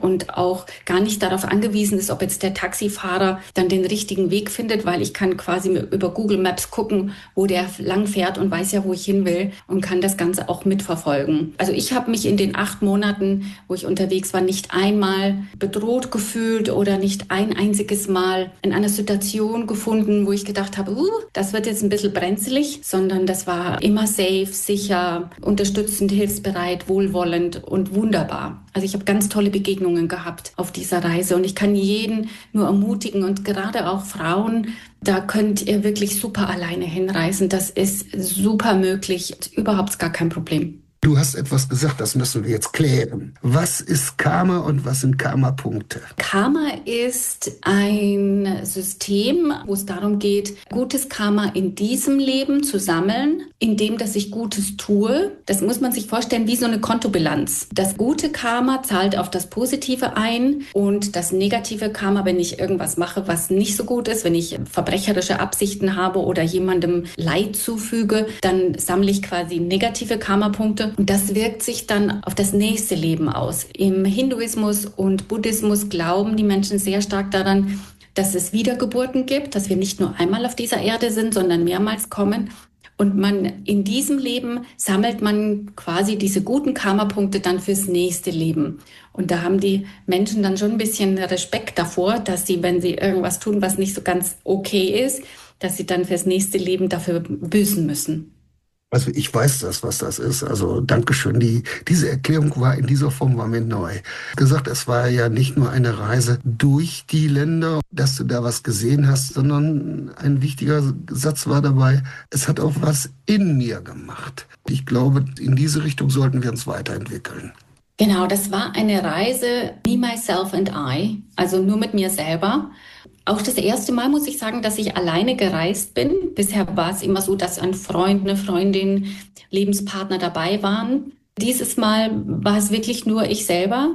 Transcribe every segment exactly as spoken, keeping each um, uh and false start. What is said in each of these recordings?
und auch gar nicht darauf angewiesen ist, ob jetzt der Taxifahrer dann den richtigen Weg findet, weil ich kann quasi über Google Maps gucken, wo der lang fährt und weiß ja, wo ich hin will und kann das Ganze auch mitverfolgen. Also ich habe mich in den acht Monaten, wo ich unterwegs war, nicht einmal bedroht gefühlt oder nicht ein einziges Mal in einer Situation gefunden, wo ich gedacht habe, uh, das wird jetzt ein bisschen brenzlig, sondern das war immer safe, sicher, unterstützend, hilfsbereit, wohlwollend und wunderbar. Also ich habe ganz tolle Begegnungen gehabt auf dieser Reise und ich kann jeden nur ermutigen und gerade auch Frauen, da könnt ihr wirklich super alleine hinreisen. Das ist super möglich, überhaupt gar kein Problem. Du hast etwas gesagt, das müssen wir jetzt klären. Was ist Karma und was sind Karma-Punkte? Karma ist ein System, wo es darum geht, gutes Karma in diesem Leben zu sammeln, indem dass ich Gutes tue. Das muss man sich vorstellen wie so eine Kontobilanz. Das gute Karma zahlt auf das Positive ein und das negative Karma, wenn ich irgendwas mache, was nicht so gut ist, wenn ich verbrecherische Absichten habe oder jemandem Leid zufüge, dann sammle ich quasi negative Karma-Punkte. Und das wirkt sich dann auf das nächste Leben aus. Im Hinduismus und Buddhismus glauben die Menschen sehr stark daran, dass es Wiedergeburten gibt, dass wir nicht nur einmal auf dieser Erde sind, sondern mehrmals kommen. Und man in diesem Leben sammelt man quasi diese guten Karma-Punkte dann fürs nächste Leben. Und da haben die Menschen dann schon ein bisschen Respekt davor, dass sie, wenn sie irgendwas tun, was nicht so ganz okay ist, dass sie dann fürs nächste Leben dafür büßen müssen. Also ich weiß das, was das ist. Also Dankeschön. Die, diese Erklärung war in dieser Form war mir neu. Gesagt, es war ja nicht nur eine Reise durch die Länder, dass du da was gesehen hast, sondern ein wichtiger Satz war dabei, es hat auch was in mir gemacht. Ich glaube, in diese Richtung sollten wir uns weiterentwickeln. Genau, das war eine Reise Me, Myself and I, also nur mit mir selber. Auch das erste Mal muss ich sagen, dass ich alleine gereist bin. Bisher war es immer so, dass ein Freund, eine Freundin, Lebenspartner dabei waren. Dieses Mal war es wirklich nur ich selber.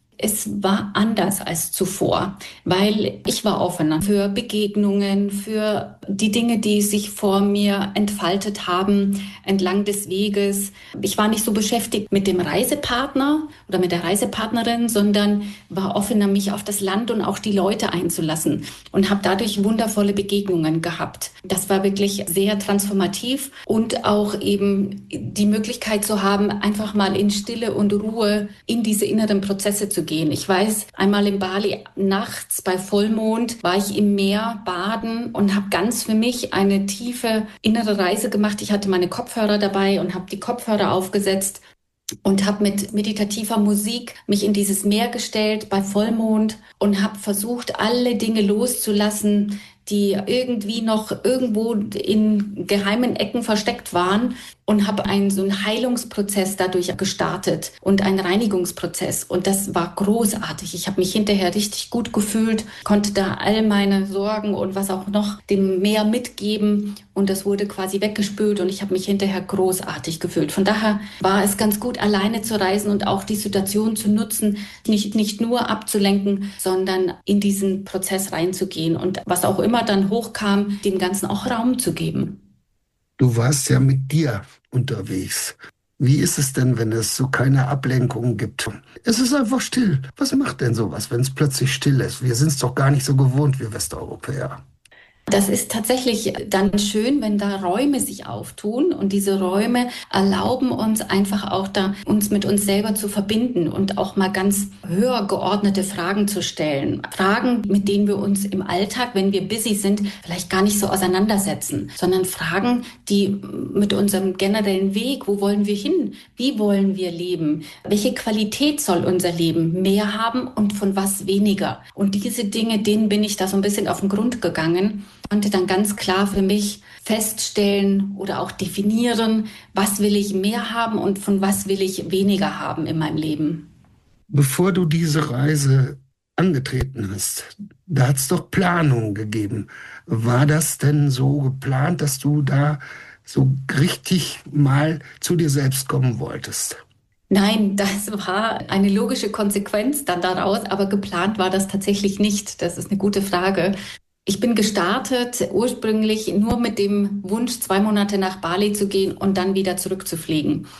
Es war anders als zuvor, weil ich war offener für Begegnungen, für die Dinge, die sich vor mir entfaltet haben entlang des Weges. Ich war nicht so beschäftigt mit dem Reisepartner oder mit der Reisepartnerin, sondern war offener, mich auf das Land und auch die Leute einzulassen und habe dadurch wundervolle Begegnungen gehabt. Das war wirklich sehr transformativ und auch eben die Möglichkeit zu haben, einfach mal in Stille und Ruhe in diese inneren Prozesse zu gehen. Ich weiß, einmal in Bali nachts bei Vollmond war ich im Meer baden und habe ganz für mich eine tiefe innere Reise gemacht. Ich hatte meine Kopfhörer dabei und habe die Kopfhörer aufgesetzt und habe mit meditativer Musik mich in dieses Meer gestellt bei Vollmond und habe versucht, alle Dinge loszulassen, die irgendwie noch irgendwo in geheimen Ecken versteckt waren und habe einen so einen Heilungsprozess dadurch gestartet und einen Reinigungsprozess und das war großartig. Ich habe mich hinterher richtig gut gefühlt, konnte da all meine Sorgen und was auch noch dem Meer mitgeben und das wurde quasi weggespült und ich habe mich hinterher großartig gefühlt. Von daher war es ganz gut, alleine zu reisen und auch die Situation zu nutzen, nicht, nicht nur abzulenken, sondern in diesen Prozess reinzugehen und was auch immer dann hochkam, dem Ganzen auch Raum zu geben. Du warst ja mit dir unterwegs. Wie ist es denn, wenn es so keine Ablenkungen gibt? Es ist einfach still. Was macht denn sowas, wenn es plötzlich still ist? Wir sind es doch gar nicht so gewohnt, wir Westeuropäer. Das ist tatsächlich dann schön, wenn da Räume sich auftun und diese Räume erlauben uns einfach auch da, uns mit uns selber zu verbinden und auch mal ganz höher geordnete Fragen zu stellen. Fragen, mit denen wir uns im Alltag, wenn wir busy sind, vielleicht gar nicht so auseinandersetzen, sondern Fragen, die mit unserem generellen Weg, wo wollen wir hin? Wie wollen wir leben? Welche Qualität soll unser Leben mehr haben und von was weniger? Und diese Dinge, denen bin ich da so ein bisschen auf den Grund gegangen. Konnte dann ganz klar für mich feststellen oder auch definieren, was will ich mehr haben und von was will ich weniger haben in meinem Leben. Bevor du diese Reise angetreten hast, da hat es doch Planungen gegeben. War das denn so geplant, dass du da so richtig mal zu dir selbst kommen wolltest? Nein, das war eine logische Konsequenz dann daraus, aber geplant war das tatsächlich nicht. Das ist eine gute Frage. Ich bin gestartet ursprünglich nur mit dem Wunsch, zwei Monate nach Bali zu gehen und dann wieder zurückzufliegen.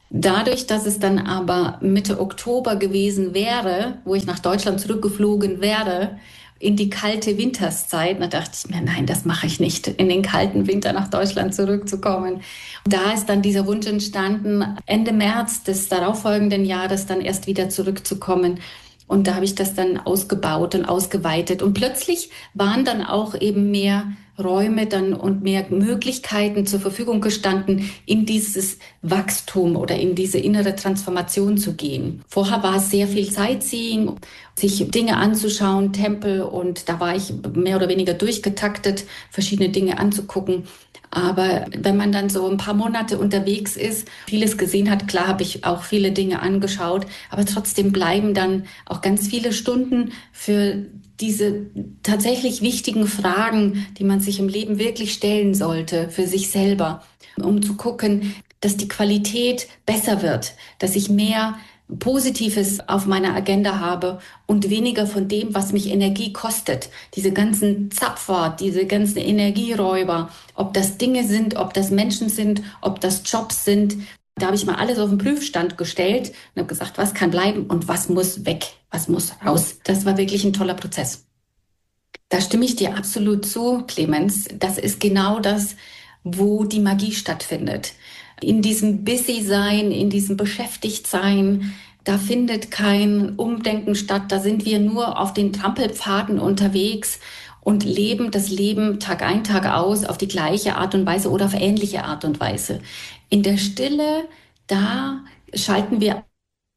Dadurch, dass es dann aber Mitte Oktober gewesen wäre, wo ich nach Deutschland zurückgeflogen wäre, in die kalte Winterszeit, da dachte ich mir, nein, das mache ich nicht, in den kalten Winter nach Deutschland zurückzukommen. Da ist dann dieser Wunsch entstanden, Ende März des darauffolgenden Jahres dann erst wieder zurückzukommen. Und da habe ich das dann ausgebaut und ausgeweitet. Und plötzlich waren dann auch eben mehr Räume dann und mehr Möglichkeiten zur Verfügung gestanden, in dieses Wachstum oder in diese innere Transformation zu gehen. Vorher war es sehr viel Sightseeing, sich Dinge anzuschauen, Tempel, und da war ich mehr oder weniger durchgetaktet, verschiedene Dinge anzugucken. Aber wenn man dann so ein paar Monate unterwegs ist, vieles gesehen hat, klar habe ich auch viele Dinge angeschaut, aber trotzdem bleiben dann auch ganz viele Stunden für diese tatsächlich wichtigen Fragen, die man sich im Leben wirklich stellen sollte, für sich selber, um zu gucken, dass die Qualität besser wird, dass ich mehr Positives auf meiner Agenda habe und weniger von dem, was mich Energie kostet. Diese ganzen Zapfer, diese ganzen Energieräuber, ob das Dinge sind, ob das Menschen sind, ob das Jobs sind. Da habe ich mal alles auf den Prüfstand gestellt und habe gesagt, was kann bleiben und was muss weg, was muss raus. Das war wirklich ein toller Prozess. Da stimme ich dir absolut zu, Clemens. Das ist genau das, wo die Magie stattfindet. In diesem Busy-Sein, in diesem Beschäftigt-Sein, da findet kein Umdenken statt. Da sind wir nur auf den Trampelpfaden unterwegs und leben das Leben Tag ein, Tag aus auf die gleiche Art und Weise oder auf ähnliche Art und Weise. In der Stille, da schalten wir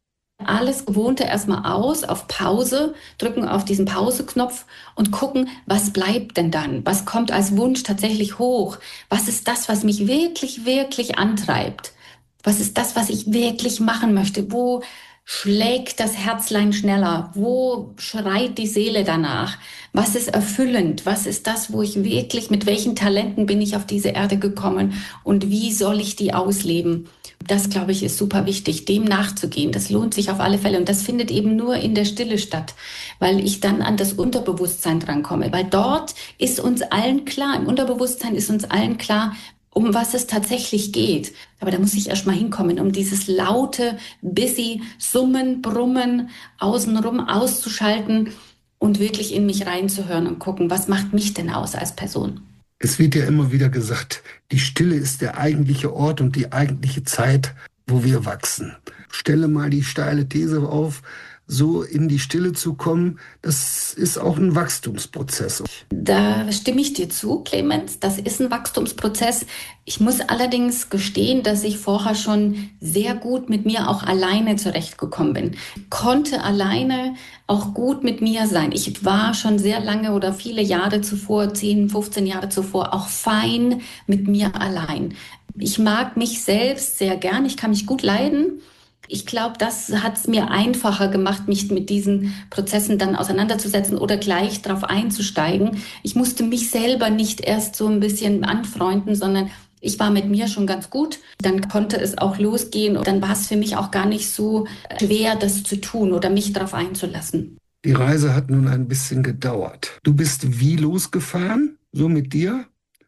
alles Gewohnte erstmal aus, auf Pause, drücken auf diesen Pause-Knopf und gucken, was bleibt denn dann? Was kommt als Wunsch tatsächlich hoch? Was ist das, was mich wirklich, wirklich antreibt? Was ist das, was ich wirklich machen möchte? Wo schlägt das Herzlein schneller? Wo schreit die Seele danach? Was ist erfüllend? Was ist das, wo ich wirklich, mit welchen Talenten bin ich auf diese Erde gekommen und wie soll ich die ausleben? Das, glaube ich, ist super wichtig, dem nachzugehen. Das lohnt sich auf alle Fälle. Und das findet eben nur in der Stille statt, weil ich dann an das Unterbewusstsein drankomme. Weil dort ist uns allen klar, im Unterbewusstsein ist uns allen klar, um was es tatsächlich geht. Aber da muss ich erst mal hinkommen, um dieses laute, busy Summen, Brummen außenrum auszuschalten und wirklich in mich reinzuhören und gucken, was macht mich denn aus als Person? Es wird ja immer wieder gesagt, die Stille ist der eigentliche Ort und die eigentliche Zeit, wo wir wachsen. Stelle mal die steile These auf, so in die Stille zu kommen, das ist auch ein Wachstumsprozess. Da stimme ich dir zu, Clemens. Das ist ein Wachstumsprozess. Ich muss allerdings gestehen, dass ich vorher schon sehr gut mit mir auch alleine zurechtgekommen bin. Konnte alleine auch gut mit mir sein. Ich war schon sehr lange oder viele Jahre zuvor, zehn, fünfzehn Jahre zuvor, auch fein mit mir allein. Ich mag mich selbst sehr gern. Ich kann mich gut leiden. Ich glaube, das hat es mir einfacher gemacht, mich mit diesen Prozessen dann auseinanderzusetzen oder gleich drauf einzusteigen. Ich musste mich selber nicht erst so ein bisschen anfreunden, sondern ich war mit mir schon ganz gut. Dann konnte es auch losgehen und dann war es für mich auch gar nicht so schwer, das zu tun oder mich darauf einzulassen. Die Reise hat nun ein bisschen gedauert. Du bist wie losgefahren, so mit dir?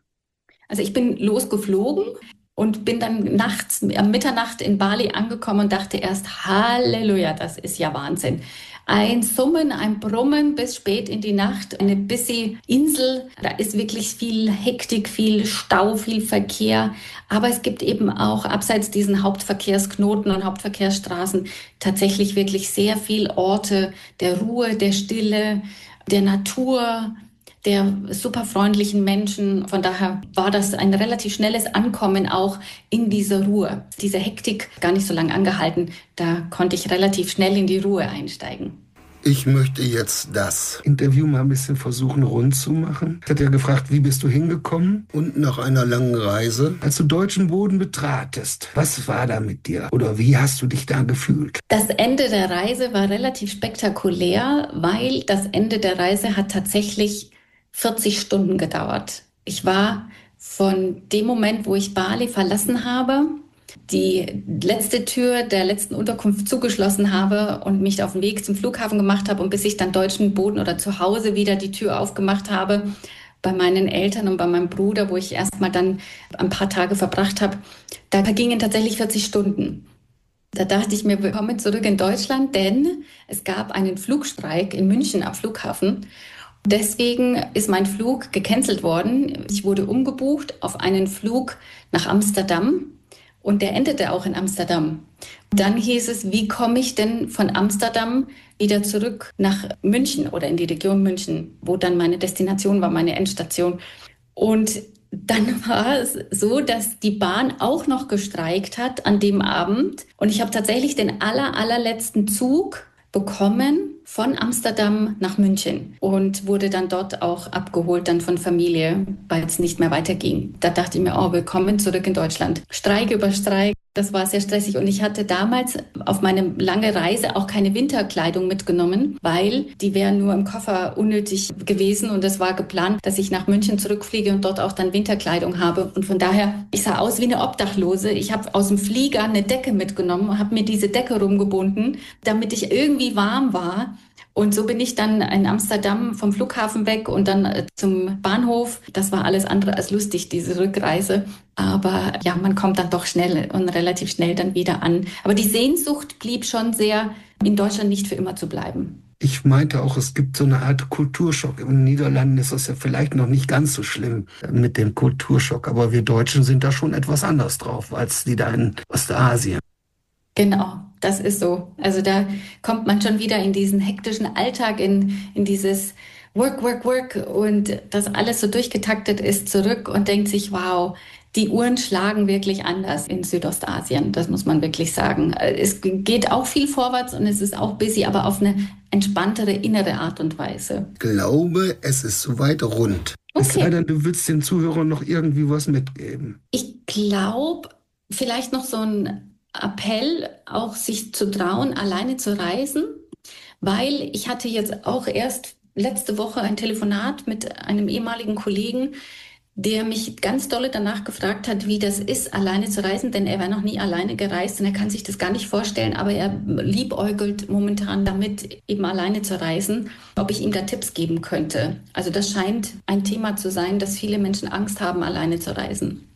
Also ich bin losgeflogen und bin dann nachts, am Mitternacht in Bali angekommen und dachte erst, Halleluja, das ist ja Wahnsinn. Ein Summen, ein Brummen bis spät in die Nacht, eine busy Insel. Da ist wirklich viel Hektik, viel Stau, viel Verkehr. Aber es gibt eben auch abseits diesen Hauptverkehrsknoten und Hauptverkehrsstraßen tatsächlich wirklich sehr viele Orte der Ruhe, der Stille, der Natur, der super freundlichen Menschen. Von daher war das ein relativ schnelles Ankommen auch in dieser Ruhe. Diese Hektik gar nicht so lange angehalten. Da konnte ich relativ schnell in die Ruhe einsteigen. Ich möchte jetzt das Interview mal ein bisschen versuchen rund zu machen. Ich hatte ja gefragt, wie bist du hingekommen? Und nach einer langen Reise, als du deutschen Boden betratest, was war da mit dir? Oder wie hast du dich da gefühlt? Das Ende der Reise war relativ spektakulär, weil das Ende der Reise hat tatsächlich vierzig Stunden gedauert. Ich war von dem Moment, wo ich Bali verlassen habe, die letzte Tür der letzten Unterkunft zugeschlossen habe und mich auf den Weg zum Flughafen gemacht habe und bis ich dann deutschen Boden oder zu Hause wieder die Tür aufgemacht habe, bei meinen Eltern und bei meinem Bruder, wo ich erstmal dann ein paar Tage verbracht habe, da vergingen tatsächlich vierzig Stunden. Da dachte ich mir, willkommen zurück in Deutschland, denn es gab einen Flugstreik in München am Flughafen. Deswegen ist mein Flug gecancelt worden. Ich wurde umgebucht auf einen Flug nach Amsterdam und der endete auch in Amsterdam. Dann hieß es, wie komme ich denn von Amsterdam wieder zurück nach München oder in die Region München, wo dann meine Destination war, meine Endstation. Und dann war es so, dass die Bahn auch noch gestreikt hat an dem Abend. Und ich habe tatsächlich den aller, allerletzten Zug bekommen von Amsterdam nach München und wurde dann dort auch abgeholt dann von Familie, weil es nicht mehr weiterging. Da dachte ich mir, oh, willkommen zurück in Deutschland. Streik über Streik. Das war sehr stressig und ich hatte damals auf meine lange Reise auch keine Winterkleidung mitgenommen, weil die wären nur im Koffer unnötig gewesen und es war geplant, dass ich nach München zurückfliege und dort auch dann Winterkleidung habe. Und von daher, ich sah aus wie eine Obdachlose. Ich habe aus dem Flieger eine Decke mitgenommen, habe mir diese Decke rumgebunden, damit ich irgendwie warm war. Und so bin ich dann in Amsterdam vom Flughafen weg und dann äh, zum Bahnhof. Das war alles andere als lustig, diese Rückreise. Aber ja, man kommt dann doch schnell und relativ schnell dann wieder an. Aber die Sehnsucht blieb schon sehr, in Deutschland nicht für immer zu bleiben. Ich meinte auch, es gibt so eine Art Kulturschock. In den Niederlanden ist das ja vielleicht noch nicht ganz so schlimm mit dem Kulturschock. Aber wir Deutschen sind da schon etwas anders drauf als die da in Ostasien. Genau, das ist so. Also da kommt man schon wieder in diesen hektischen Alltag, in, in dieses Work, Work, Work und das alles so durchgetaktet ist zurück und denkt sich, wow, die Uhren schlagen wirklich anders in Südostasien, das muss man wirklich sagen. Es geht auch viel vorwärts und es ist auch busy, aber auf eine entspanntere innere Art und Weise. Ich glaube, es ist soweit rund. Okay. Es sei denn, du willst den Zuhörern noch irgendwie was mitgeben. Ich glaube, vielleicht noch so ein Appell, auch sich zu trauen, alleine zu reisen, weil ich hatte jetzt auch erst letzte Woche ein Telefonat mit einem ehemaligen Kollegen, der mich ganz dolle danach gefragt hat, wie das ist, alleine zu reisen, denn er war noch nie alleine gereist und er kann sich das gar nicht vorstellen, aber er liebäugelt momentan damit, eben alleine zu reisen, ob ich ihm da Tipps geben könnte. Also das scheint ein Thema zu sein, dass viele Menschen Angst haben, alleine zu reisen.